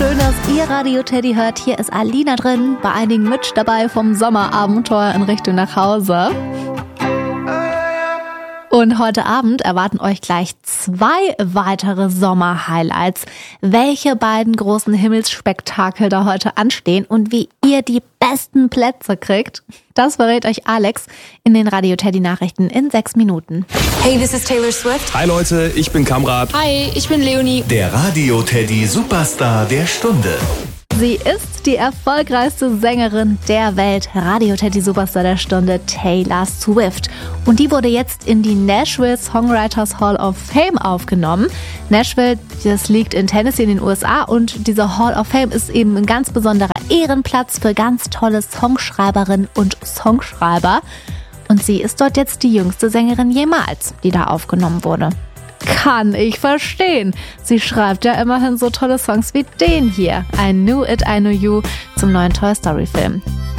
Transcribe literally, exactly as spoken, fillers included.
Schön, dass ihr Radio Teddy hört. Hier ist Alina drin, bei einigen Mitch dabei vom Sommerabenteuer in Richtung nach Hause. Und heute Abend erwarten euch gleich zwei weitere Sommer-Highlights. Welche beiden großen Himmelsspektakel da heute anstehen und wie ihr die besten Plätze kriegt, das verrät euch Alex in den Radio Teddy Nachrichten in sechs Minuten. Hey, this is Taylor Swift. Hi Leute, ich bin Kamrat. Hi, ich bin Leonie. Der Radio Teddy Superstar der Stunde. Sie ist die erfolgreichste Sängerin der Welt, Radio Teddy Superstar der Stunde, Taylor Swift. Und die wurde jetzt in die Nashville Songwriters Hall of Fame aufgenommen. Nashville, das liegt in Tennessee in den U S A und diese Hall of Fame ist eben ein ganz besonderer Ehrenplatz für ganz tolle Songschreiberinnen und Songschreiber. Und sie ist dort jetzt die jüngste Sängerin jemals, die da aufgenommen wurde. Kann ich verstehen. Sie schreibt ja immerhin so tolle Songs wie den hier. I Knew It, I Knew You zum neuen Toy Story Film.